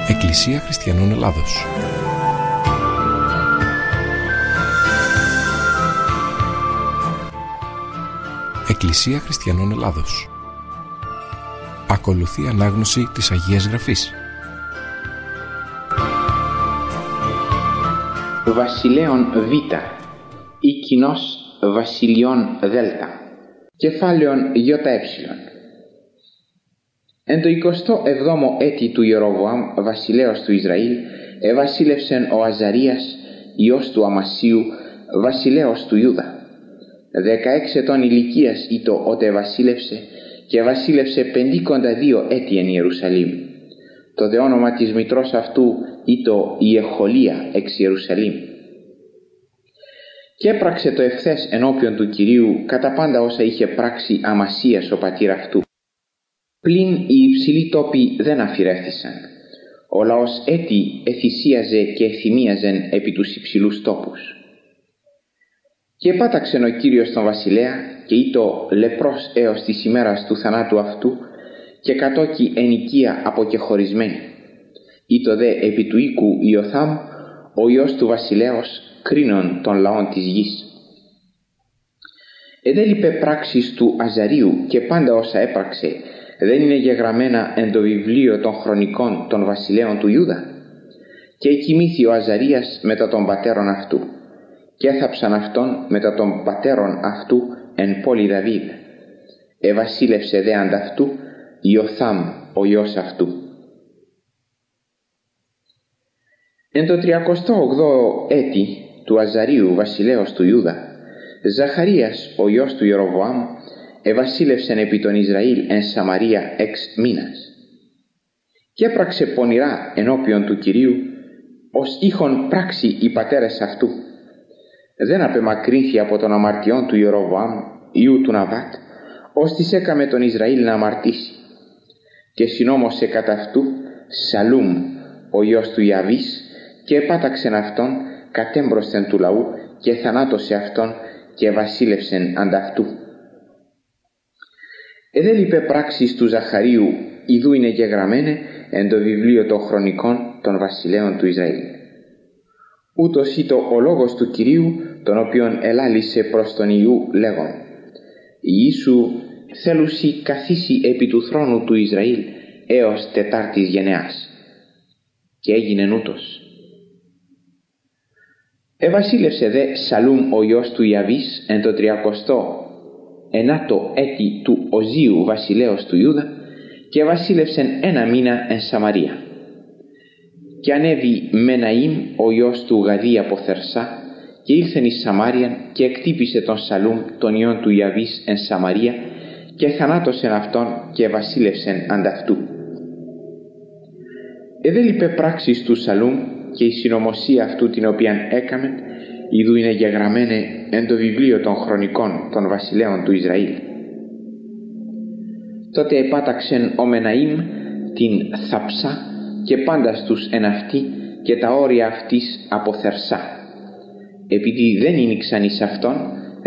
Εκκλησία Χριστιανών Ελλάδος. Εκκλησία Χριστιανών Ελλάδος. Ακολουθεί ανάγνωση της Αγίας Γραφής. Βασιλέων Β ή κοινός βασιλιών Δ. Κεφάλαιον ΙΕ. Εν το 27ο έτη του Ιεροβοάμ, βασιλέως του Ισραήλ, εβασίλευσεν ο Αζαρίας, ιός του Αμασίου, βασιλέως του Ιούδα. 16 ετών ηλικίας ήτο ότε βασίλευσε, και βασίλευσε 52 έτη εν Ιερουσαλήμ. Το δε όνομα της μητρός αυτού ήτο Ιεχολία εξ Ιερουσαλήμ. Και έπραξε το ευθές ενώπιον του Κυρίου κατά πάντα όσα είχε πράξει Αμασίας ο πατήρ αυτού. Πλην οι υψηλοί τόποι δεν αφηρέθησαν. Ο λαός έτη εθυσίαζε και εθυμίαζεν επί τους υψηλούς τόπους. Και επάταξεν ο Κύριος τον βασιλέα και ήτο λεπρός έως της ημέρας του θανάτου αυτού και κατόκι εν οικία αποκεχωρισμένη. Ήτο δε επί του οίκου Ιωθάμ, ο ιός του βασιλέως, κρίνων των λαών της γης. Εδέλειπε πράξεις του Αζαρίου και πάντα όσα έπραξε δεν είναι γεγραμμένα εν το βιβλίο των χρονικών των βασιλέων του Ιούδα. Και εκοιμήθη ο Αζαρίας μετά των πατέρων αυτού και έθαψαν αυτόν μετά των πατέρων αυτού εν πόλη Δαβίδ. Εβασίλευσε δε ανταυτού Ιωθάμ ο ιός αυτού. Εν το 38ο έτη του Αζαρίου βασιλέως του Ιούδα, Ζαχαρίας ο ιός του Ιεροβοάμ εβασίλευσεν επί τον Ισραήλ εν Σαμαρία 6 μήνας. Και έπραξε πονηρά ενώπιον του Κυρίου, ως είχον πράξει οι πατέρες αυτού. Δεν απεμακρύνθη από τον αμαρτιών του Ιεροβοάμ, ιού του Ναβάτ, ως της έκαμε τον Ισραήλ να αμαρτήσει. Και συνόμωσε κατά αυτού Σαλούμ ο ιός του Ιαβής, και επάταξεν αυτόν κατέμπροσθεν του λαού και θανάτωσε αυτόν και βασίλευσεν ανταυτού. Εδέλειπε πράξεις του Ζαχαρίου, ιδού είναι γεγραμμένε εν το βιβλίο των χρονικών των βασιλέων του Ισραήλ. Ούτως ήτο ο λόγος του Κυρίου, τον οποίον ελάλησε προς τον Ιού λέγον: Ιησού θέλουσι καθίσει επί του θρόνου του Ισραήλ έως 4ης γενεάς. Και έγινεν ούτως. Εβασίλευσε δε Σαλούμ ο ιός του Ιαβής εν το 39ο έτη του Οζίου βασιλέως του Ιούδα, και βασίλευσεν 1 μήνα εν Σαμαρία. Και ανέβη Μεναήμ ο ιός του Γαδί από Θερσά, και ήλθεν εις Σαμάριαν και εκτύπησε τον Σαλούμ τον ιόν του Ιαβής εν Σαμαρία, και θανάτωσεν αυτόν και βασίλευσεν ανταυτού. Εδέλειπε πράξεις του Σαλούμ και η συνωμοσία αυτού την οποίαν έκαμεν, ιδού είναι γεγραμμένε εν το βιβλίο των χρονικών των βασιλέων του Ισραήλ. Τότε επάταξεν ο Μεναήμ την Θαψά και πάντας τους εν αυτή και τα όρια αυτής από Θερσά. Επειδή δεν ήνιξαν εις αυτόν,